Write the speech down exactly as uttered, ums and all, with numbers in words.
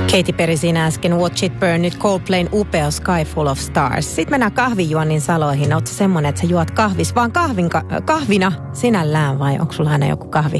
Katy Perry siinä äsken Watch It Burn, nyt Coldplayn upea Sky Full of Stars. Sitten mennään kahvijuonnin saloihin. Ootko semmonen, että sä juot kahvis vaan kahvin, kahvina sinällään vai onko sulla aina joku kahvi